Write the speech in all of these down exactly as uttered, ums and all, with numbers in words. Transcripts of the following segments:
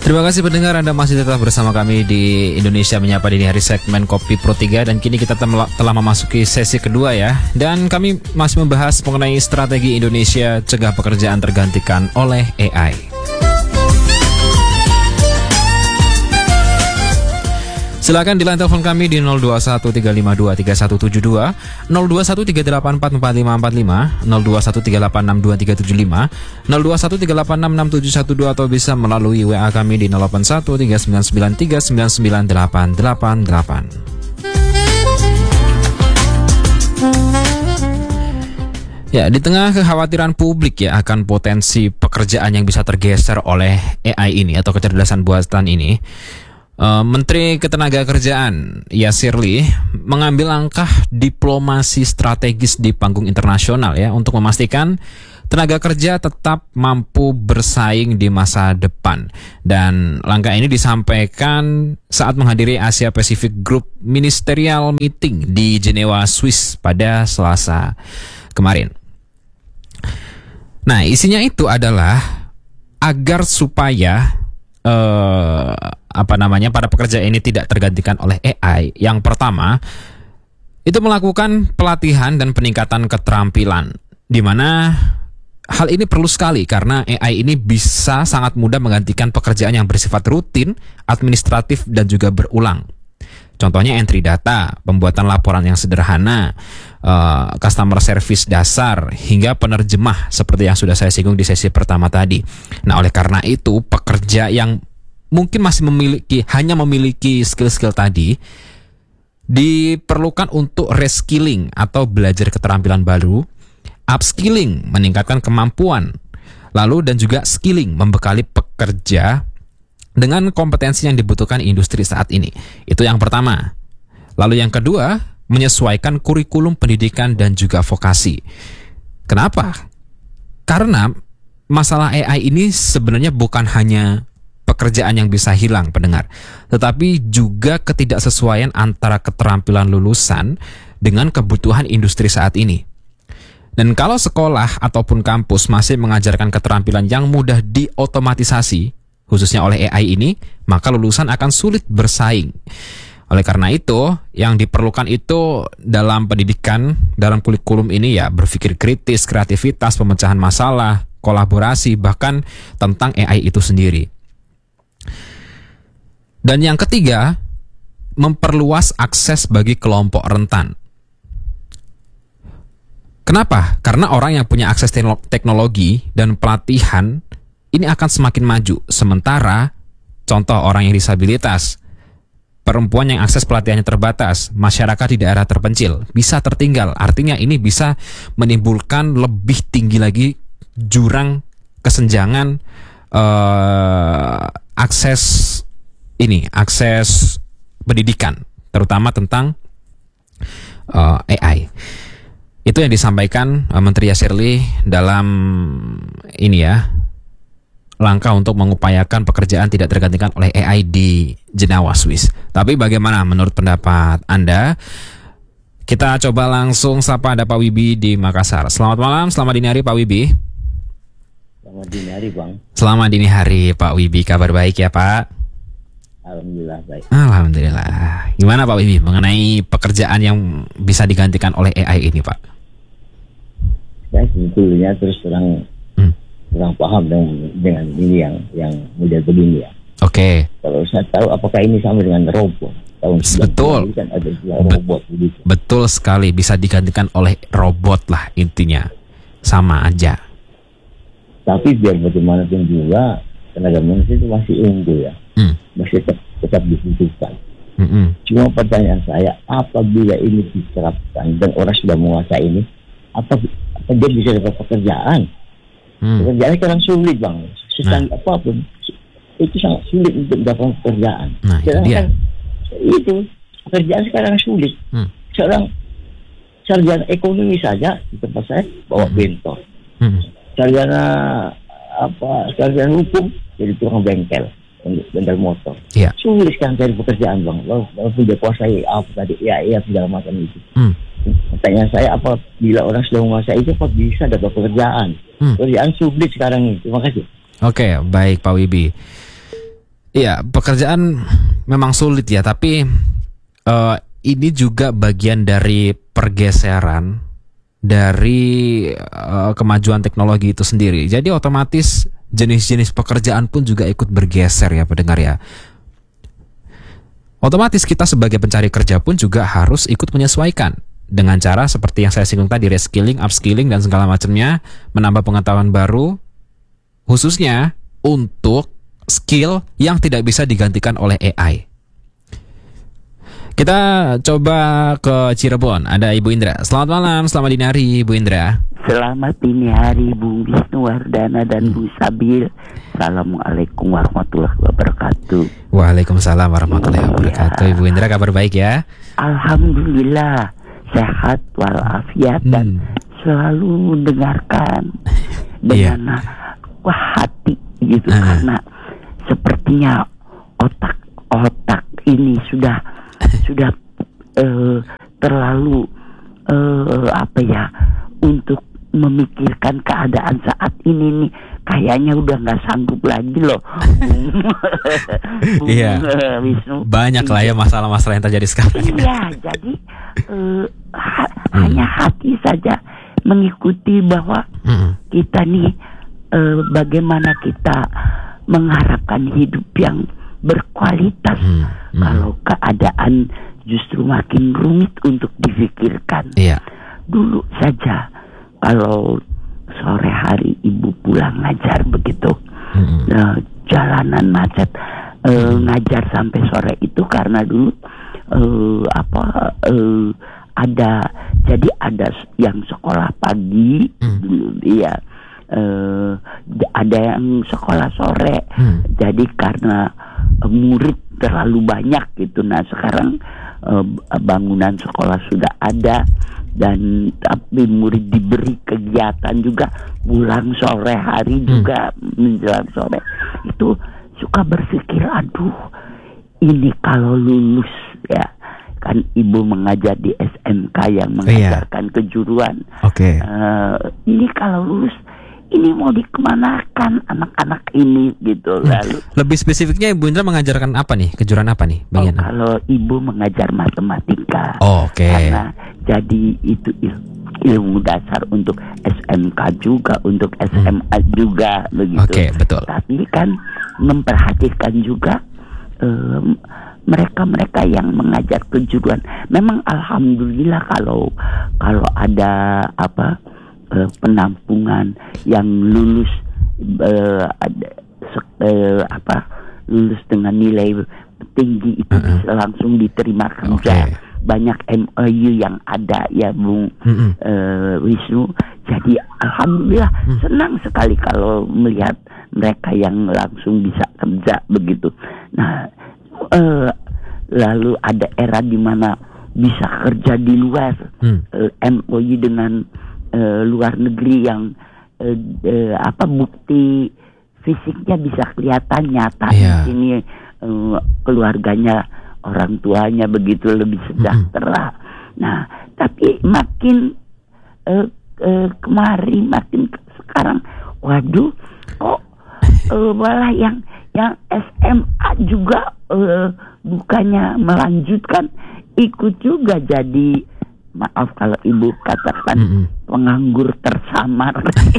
Terima kasih pendengar, Anda masih tetap bersama kami di Indonesia Menyapa Dini Hari segmen Kopi Pro tiga. Dan kini kita telah, telah memasuki sesi kedua ya. Dan kami masih membahas mengenai strategi Indonesia cegah pekerjaan tergantikan oleh A I. Silakan di line telepon kami di nol dua satu tiga lima dua tiga satu tujuh dua, nol dua satu tiga delapan empat empat lima empat lima, nol dua satu tiga delapan enam dua tiga tujuh lima, nol dua satu tiga delapan enam enam tujuh satu dua, atau bisa melalui W A kami di nol delapan satu tiga sembilan sembilan tiga sembilan sembilan delapan delapan delapan. Ya, di tengah kekhawatiran publik ya akan potensi pekerjaan yang bisa tergeser oleh A I ini atau kecerdasan buatan ini, Uh, Menteri Ketenagakerjaan Yasir Lee mengambil langkah diplomasi strategis di panggung internasional ya untuk memastikan tenaga kerja tetap mampu bersaing di masa depan. Dan langkah ini disampaikan saat menghadiri Asia Pacific Group Ministerial Meeting di Jenewa, Swiss pada Selasa kemarin. Nah, isinya itu adalah agar supaya Uh, apa namanya para pekerja ini tidak tergantikan oleh A I. Yang pertama itu melakukan pelatihan dan peningkatan keterampilan, di mana hal ini perlu sekali karena A I ini bisa sangat mudah menggantikan pekerjaan yang bersifat rutin, administratif dan juga berulang. Contohnya entry data, pembuatan laporan yang sederhana, uh, customer service dasar, hingga penerjemah seperti yang sudah saya singgung di sesi pertama tadi. Nah, oleh karena itu pekerja yang mungkin masih memiliki hanya memiliki skill-skill tadi diperlukan untuk reskilling atau belajar keterampilan baru, upskilling meningkatkan kemampuan, lalu dan juga skilling membekali pekerja dengan kompetensi yang dibutuhkan industri saat ini. Itu yang pertama. Lalu yang kedua, menyesuaikan kurikulum pendidikan dan juga vokasi. Kenapa? Karena masalah A I ini sebenarnya bukan hanya pekerjaan yang bisa hilang, pendengar, tetapi juga ketidaksesuaian antara keterampilan lulusan dengan kebutuhan industri saat ini. Dan kalau sekolah ataupun kampus masih mengajarkan keterampilan yang mudah diotomatisasi, khususnya oleh A I ini, maka lulusan akan sulit bersaing. Oleh karena itu, yang diperlukan itu dalam pendidikan, dalam kurikulum ini ya berpikir kritis, kreativitas, pemecahan masalah, kolaborasi, bahkan tentang A I itu sendiri. Dan yang ketiga, memperluas akses bagi kelompok rentan. Kenapa? Karena orang yang punya akses teknologi dan pelatihan ini akan semakin maju. Sementara contoh orang yang disabilitas, perempuan yang akses pelatihannya terbatas, masyarakat di daerah terpencil bisa tertinggal. Artinya ini bisa menimbulkan lebih tinggi lagi jurang kesenjangan eh, akses ini, akses pendidikan, terutama tentang eh, A I. Itu yang disampaikan eh, Menteri Yasir Lee dalam ini ya, langkah untuk mengupayakan pekerjaan tidak tergantikan oleh A I di Jenewa, Swiss. Tapi bagaimana menurut pendapat Anda? Kita coba langsung sapa, ada Pak Wibi di Makassar. Selamat malam, selamat dini hari Pak Wibi. Selamat dini hari Bang. Selamat dini hari Pak Wibi, kabar baik ya Pak? Alhamdulillah baik. Alhamdulillah. Gimana Pak Wibi mengenai pekerjaan yang bisa digantikan oleh A I ini Pak? Saya sebetulnya terus terang hmm. kurang paham dengan, dengan ini yang yang model begini ya. Oke. Okay. Kalau saya tahu apakah ini sama dengan robot? Tahun betul. Kan ada robot begitu. Betul sekali, bisa digantikan oleh robot lah intinya. Sama aja. Tapi biar bagaimanapun juga tenaga manusia itu masih unggul ya. Hmm. Masih tetap, tetap dibutuhkan. Hmm. Cuma pertanyaan saya, apabila ini diterapkan dan orang sudah menguasai ini, apa, apa dia bisa dapat pekerjaan? Hmm. Pekerjaan sekarang sulit Bang, secanggih nah. apapun itu sangat sulit untuk mendapatkan pekerjaan. Nah, itu dia. Kan, itu pekerjaan sekarang sulit. Hmm. Seorang sarjana ekonomi saja di tempat saya bawa hmm. bentor. Hmm. Sarjana apa? Sarjana hukum jadi tukang bengkel, bengkel motor. Yeah. Sulit sekarang cari pekerjaan Bang. Walaupun dia kuasai apa tadi, ya, ya segala macam itu. Hmm. Pertanyaan saya, apa bila orang sudah menguasai itu, apa bisa dapat pekerjaan? Hmm. Pekerjaan sulit sekarang ini. Terima kasih. Oke, baik Pak Wibi. Iya, pekerjaan memang sulit ya, tapi uh, ini juga bagian dari pergeseran dari uh, kemajuan teknologi itu sendiri. Jadi otomatis jenis-jenis pekerjaan pun juga ikut bergeser ya pendengar ya. Otomatis kita sebagai pencari kerja pun juga harus ikut menyesuaikan dengan cara seperti yang saya singgung tadi, reskilling, upskilling dan segala macamnya, menambah pengetahuan baru khususnya untuk skill yang tidak bisa digantikan oleh A I. Kita coba ke Cirebon, ada Ibu Indra. Selamat malam, selamat dini hari Ibu Indra. Selamat dini hari Bung Wisnuwardana dan hmm. Bung Sabil. Assalamualaikum warahmatullahi wabarakatuh. Waalaikumsalam warahmatullahi wabarakatuh. Ya. Ibu Indra kabar baik ya? Alhamdulillah sehat walafiat hmm. dan selalu mendengarkan dengan yeah. wah hati gitu uh. karena sepertinya otak-otak ini sudah sudah uh, terlalu uh, apa ya untuk memikirkan keadaan saat ini nih, kayaknya udah nggak sanggup lagi loh. Iya. Wisnu. Banyak lah ya masalah-masalah yang terjadi sekarang. Iya, jadi uh, ha- hmm. hanya hati saja mengikuti bahwa hmm. kita nih uh, bagaimana kita mengharapkan hidup yang berkualitas hmm. Hmm. kalau keadaan justru makin rumit untuk difikirkan. Iya. Dulu saja kalau sore hari ibu pulang ngajar begitu, hmm. uh, jalanan macet, uh, hmm. ngajar sampai sore itu karena dulu uh, apa uh, ada jadi ada yang sekolah pagi hmm. dulu ya. Uh, ada yang sekolah sore, hmm. jadi karena uh, murid terlalu banyak gitu. Nah sekarang uh, bangunan sekolah sudah ada dan tapi murid diberi kegiatan juga pulang sore hari hmm. juga menjelang sore. Itu suka berpikir, aduh ini kalau lulus ya. Kan ibu mengajar di S M K yang mengajarkan yeah. kejuruan. Oke. Okay. Uh, ini kalau lulus ini mau dikemanakan anak-anak ini gitu. Lalu lebih spesifiknya Ibu Indra mengajarkan apa nih, kejuruan apa nih bagian? Oh, kalau ibu mengajar matematika. Oh, oke. Okay. Karena jadi itu il- ilmu dasar untuk S M K juga, untuk S M A hmm. juga begitu. Oke, okay, betul. Tapi kan memperhatikan juga um, mereka-mereka yang mengajar kejuruan. Memang alhamdulillah kalau kalau ada apa Uh, penampungan yang lulus uh, ada, uh, apa lulus dengan nilai tinggi itu uh-uh. bisa langsung diterima kerja. Okay. Banyak M O U yang ada ya Bung uh-uh. uh, Wisnu. Jadi alhamdulillah uh-uh. senang sekali kalau melihat mereka yang langsung bisa kerja begitu. Nah uh, lalu ada era di mana bisa kerja di luar, uh. uh, M O U dengan Uh, luar negeri yang uh, uh, apa bukti fisiknya bisa kelihatan nyata yeah. di sini uh, keluarganya orang tuanya begitu lebih sejahtera. Mm-hmm. Nah tapi makin uh, uh, kemari makin sekarang waduh kok uh, malah yang yang S M A juga uh, bukannya melanjutkan ikut juga jadi, maaf kalau ibu katakan mm-hmm. penganggur tersamar.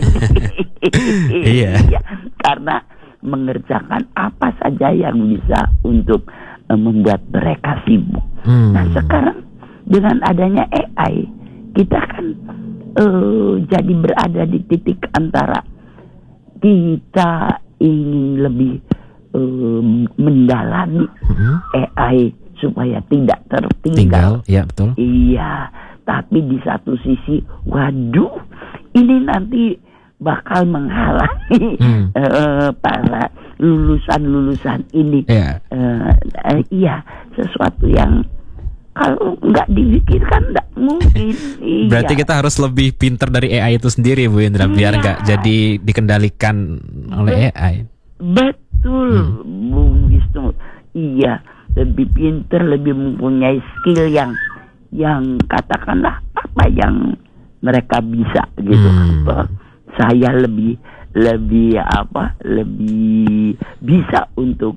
Iya. Ya, karena mengerjakan apa saja yang bisa untuk uh, membuat mereka sibuk. Mm. Nah sekarang dengan adanya A I kita kan uh, jadi berada di titik antara kita ingin lebih uh, mendalami mm-hmm. A I supaya tidak tertinggal. Tinggal, ya betul. Iya, tapi di satu sisi, waduh, ini nanti bakal menghalangi hmm. uh, para lulusan-lulusan ini. Yeah. Uh, uh, iya, sesuatu yang kalau nggak dipikirkan nggak mungkin. Berarti iya. kita harus lebih pintar dari A I itu sendiri, Bu Indra, iya. biar nggak jadi dikendalikan oleh Bet- A I. Betul, hmm. Bung Wisnu. Iya. Lebih pintar, lebih mempunyai skill yang yang katakanlah apa yang mereka bisa gitu. Hmm. Saya lebih lebih apa lebih bisa untuk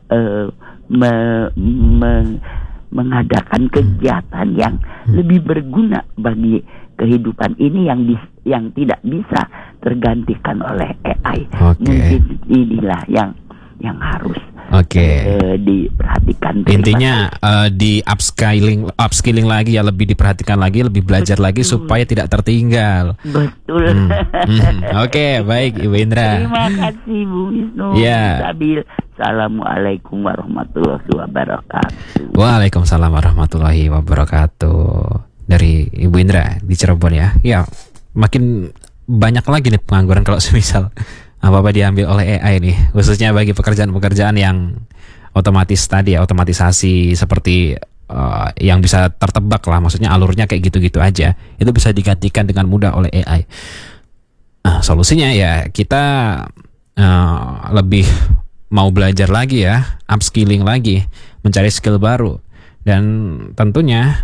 uh, me, me, mengadakan kegiatan yang hmm. lebih berguna bagi kehidupan ini yang bis, yang tidak bisa tergantikan oleh A I. Okay. Mungkin inilah yang yang harus okay. uh, diperhatikan. Intinya uh, di upskilling upskilling lagi ya, lebih diperhatikan lagi, lebih belajar Betul. lagi supaya tidak tertinggal. Betul. Hmm. Hmm. Oke, okay, baik Ibu Indra. Terima kasih Bu Wisnu. Ya. Sabil. Assalamualaikum warahmatullahi wabarakatuh. Waalaikumsalam warahmatullahi wabarakatuh. Dari Ibu Indra di Cirebon ya. Ya, makin banyak lagi nih pengangguran kalau semisal apa-apa diambil oleh A I nih, khususnya bagi pekerjaan-pekerjaan yang otomatis tadi ya, otomatisasi seperti uh, yang bisa tertebak lah, maksudnya alurnya kayak gitu-gitu aja, itu bisa digantikan dengan mudah oleh A I. Nah, solusinya ya kita uh, lebih mau belajar lagi ya, upskilling lagi, mencari skill baru, dan tentunya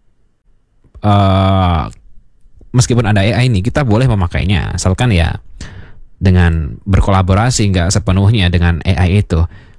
uh, meskipun ada A I ini, kita boleh memakainya, asalkan ya dengan berkolaborasi, nggak sepenuhnya dengan A I itu.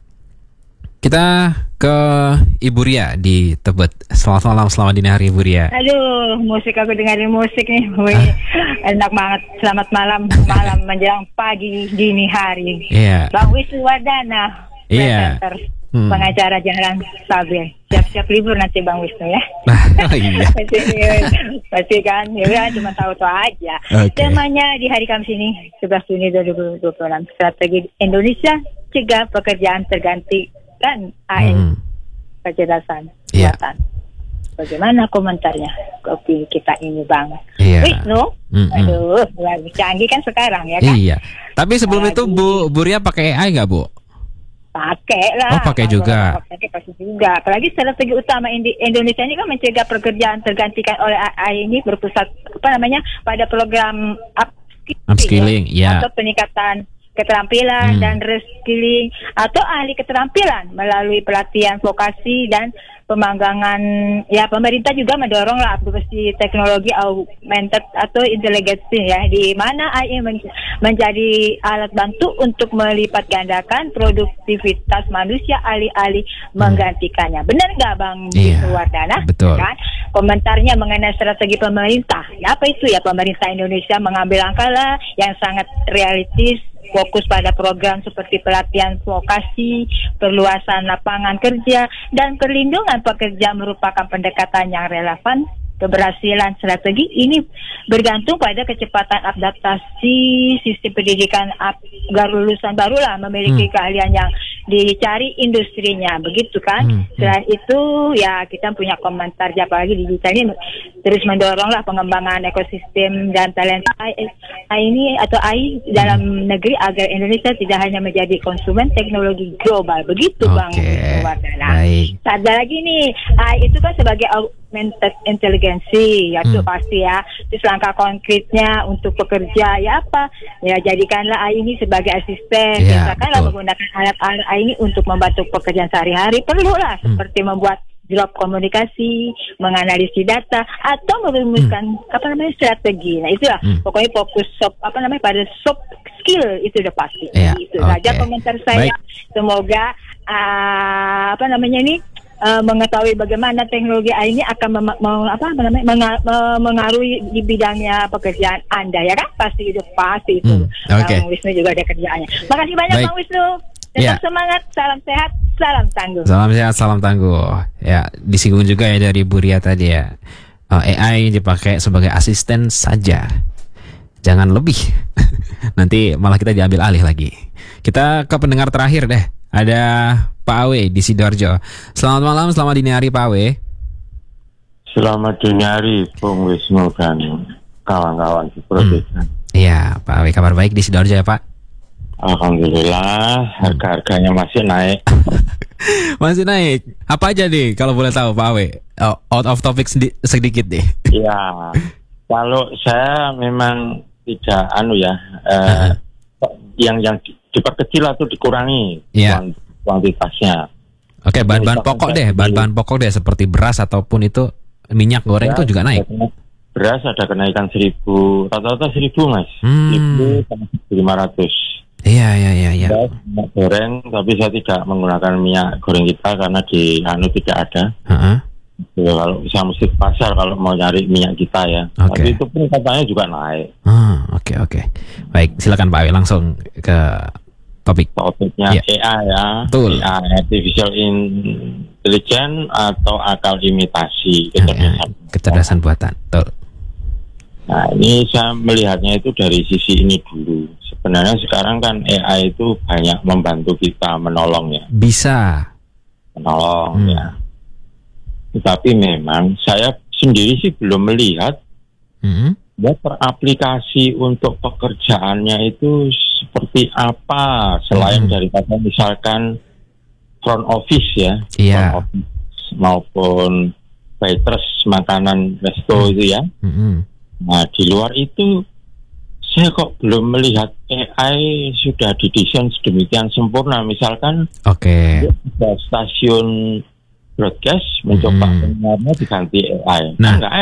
Kita ke Ibu Ria di Tebet. Selamat malam, selamat dini hari Ibu Ria. Aduh, musik aku dengerin musik nih. Wih, enak banget. Selamat malam, malam menjelang pagi dini hari. Iya. Bang Wisnu Wardana, Iya. presenter, Hmm. pengacara Jalan Stabil. Siap-siap libur nanti Bang Wisnu ya. Oh, iya. pasti, pasti kan, ya cuma tahu-tahu aja. Okay. Temanya di hari Kamis ini, sebelas Juni dua ribu dua puluh enam, strategi Indonesia cegah pekerjaan tergantikan A I, hmm. kecerdasan yeah. buatan. Bagaimana komentarnya kopi kita ini Bang yeah. Wisnu? Mm-hmm. Aduh, lebih canggih kan sekarang ya kan? Iya. Tapi sebelum Lagi. itu Bu Bu Ria pakai A I nggak Bu? Pakai lah. Oh, pakai juga. Pakai pasti juga. Apalagi strategi utama Indi- Indonesia ini kan mencegah pekerjaan tergantikan oleh A I ini berpusat apa namanya pada program upskilling, upskilling ya. atau peningkatan keterampilan hmm. dan reskilling atau ahli keterampilan melalui pelatihan vokasi dan pemanggangan. Ya, pemerintah juga mendorong lah aplikasi teknologi augmented atau intelligence ya, di mana A I men- menjadi alat bantu untuk melipat gandakan produktivitas manusia, alih-alih hmm. menggantikannya. Benar nggak Bang Wisnu Wardana? Betul. Kan? Komentarnya mengenai strategi pemerintah. Ya, apa itu ya, pemerintah Indonesia mengambil langkah lah yang sangat realistis, fokus pada program seperti pelatihan vokasi, perluasan lapangan kerja, dan perlindungan pekerja merupakan pendekatan yang relevan. Keberhasilan strategi ini bergantung pada kecepatan adaptasi sistem pendidikan agar lulusan barulah memiliki hmm. keahlian yang dicari industrinya, begitu kan? Hmm. Selain itu ya kita punya komentar, apalagi digital ini terus mendoronglah pengembangan ekosistem dan talenta A I ini atau A I dalam hmm. negeri agar Indonesia tidak hanya menjadi konsumen teknologi global, begitu okay. Bang Wardana. Ada lagi nih, A I itu kan sebagai augmented inteligensi, ya itu hmm. pasti ya. Terus langkah konkretnya untuk pekerja ya apa? Ya jadikanlah A I ini sebagai asisten. Yeah, Misalkanlah menggunakan alat-alat A I ini untuk membantu pekerjaan sehari-hari. Perlulah hmm. seperti membuat job komunikasi, menganalisis data, atau merumuskan hmm. apa namanya strategi. Nah itulah hmm. pokoknya fokus soft apa namanya pada soft skill itu udah pasti. Yeah, itu okay. saja komentar saya. Baik. Semoga uh, apa namanya ini Uh, mengetahui bagaimana teknologi A I ini akan mem- mem- apa namanya menga- mengaruhi di bidangnya pekerjaan Anda ya kan, pasti itu pasti itu. Hmm, okay. Bang Wisnu juga ada kerjaannya. Makasih banyak Baik. Bang Wisnu. Tetap yeah. semangat, salam sehat, salam tangguh. Salam sehat, salam tangguh. Ya, disinggung juga ya dari Bu Ria tadi ya. Uh, A I dipakai sebagai asisten saja. Jangan lebih. Nanti malah kita diambil alih lagi. Kita ke pendengar terakhir deh. Ada Pak Awe di Sidoarjo. Selamat malam, selamat dini hari Pak Awe. Selamat dini hari Bung Wisnu dan kawan-kawan di Protesan. Iya, hmm. Pak Awe, kabar baik di Sidoarjo ya Pak? Alhamdulillah, harga-harganya masih naik. Masih naik. Apa aja nih kalau boleh tahu Pak Awe? Oh, out of topic sedi- sedikit deh. Iya, kalau saya memang tidak anu ya, eh, yang yang diperkecil atau dikurangi yeah. kuantitasnya. Oke, okay, bahan-bahan pokok deh, bahan-bahan pokok deh seperti beras ataupun itu minyak goreng beras, itu juga naik. Beras ada kenaikan seribu, rata-rata seribu mas, hmm. seribu sama lima ratus. Iya, iya, iya, iya. Saya minyak goreng, tapi saya tidak menggunakan minyak goreng kita karena di anu tidak ada. Uh-huh. Ya, kalau bisa mesti ke pasar kalau mau nyari minyak kita ya. Oke. Tapi itu pun katanya juga naik. Ah, oke, oke. Baik, silakan Pak Awi langsung ke topik. Topiknya Iya. A I ya. Betul. A I, Artificial Intelligence atau akal imitasi. Ya, ya, kecerdasan buatan. Betul. Nah, ini saya melihatnya itu dari sisi ini dulu. Sebenarnya sekarang kan A I itu banyak membantu kita, menolong ya. Bisa. Menolong Hmm. ya. Tetapi memang saya sendiri sih belum melihat Hmm. ya teraplikasi untuk pekerjaannya itu seperti apa selain Hmm. daripada misalkan front office ya, Iya. front office maupun waitress makanan resto itu ya. Hmm. Nah, di luar itu saya kok belum melihat A I sudah didesain sedemikian sempurna. Misalkan Oke. ada stasiun broadcast mencoba Mm-mm. penyiarnya diganti A I. Nah. Enggak